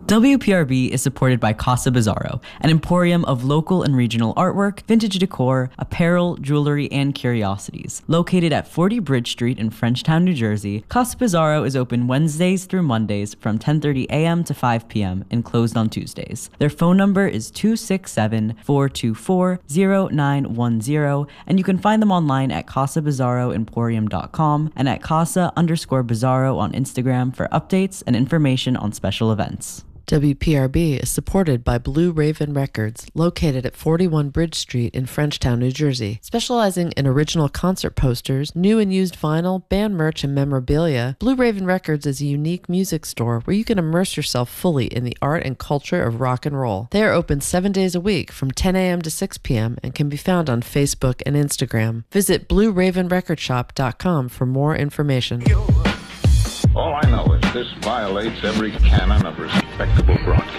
WPRB is supported by Casa Bizarro, an emporium of local and regional artwork, vintage decor, apparel, jewelry, and curiosities. Located at 40 Bridge Street in Frenchtown, New Jersey, Casa Bizarro is open Wednesdays through Mondays from 10:30 a.m. to 5 p.m. and closed on Tuesdays. Their phone number is 267-424-0910, and you can find them online at casabizarroemporium.com and at casa_bizarro on Instagram for updates and information on special events. WPRB is supported by Blue Raven Records, located at 41 Bridge Street in Frenchtown, New Jersey. Specializing in original concert posters, new and used vinyl, band merch, and memorabilia, Blue Raven Records is a unique music store where you can immerse yourself fully in the art and culture of rock and roll. They are open 7 days a week from 10 a.m. to 6 p.m. and can be found on Facebook and Instagram. Visit BlueRavenRecordShop.com for more information. All I know is this violates every canon of respectable broadcasting.